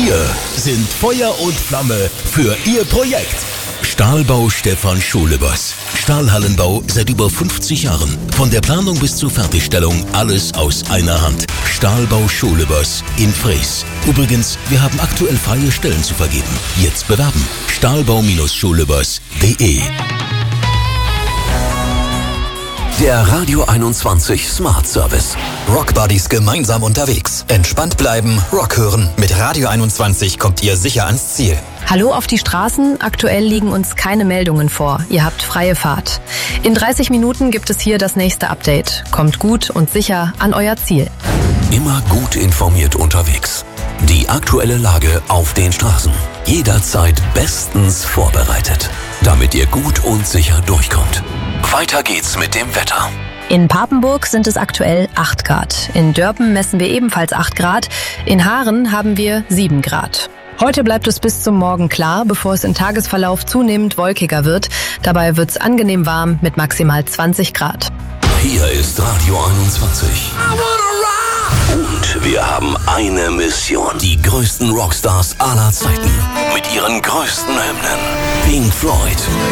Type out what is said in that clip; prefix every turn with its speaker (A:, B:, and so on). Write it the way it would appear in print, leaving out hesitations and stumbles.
A: Wir sind Feuer und Flamme für Ihr Projekt. Stahlbau Stefan Scholebers. Stahlhallenbau seit über 50 Jahren. Von der Planung bis zur Fertigstellung alles aus einer Hand. Stahlbau Scholebers in Fries. Übrigens, wir haben aktuell freie Stellen zu vergeben. Jetzt bewerben. Stahlbau-Scholebers.de.
B: Der Radio 21 Smart Service.
C: Rockbuddies gemeinsam unterwegs. Entspannt bleiben, Rock hören. Mit Radio 21 kommt ihr sicher ans Ziel.
D: Hallo auf die Straßen. Aktuell liegen uns keine Meldungen vor. Ihr habt freie Fahrt. In 30 Minuten gibt es hier das nächste Update. Kommt gut und sicher an euer Ziel.
B: Immer gut informiert unterwegs. Die aktuelle Lage auf den Straßen. Jederzeit bestens vorbereitet, damit ihr gut und sicher durchkommt. Weiter geht's mit dem Wetter.
D: In Papenburg sind es aktuell 8 Grad. In Dörpen messen wir ebenfalls 8 Grad. In Haaren haben wir 7 Grad. Heute bleibt es bis zum Morgen klar, bevor es im Tagesverlauf zunehmend wolkiger wird. Dabei wird's angenehm warm mit maximal 20 Grad.
B: Hier ist Radio 21. Und wir haben eine Mission. Die größten Rockstars aller Zeiten. Mit ihren größten Hymnen. Pink Floyd,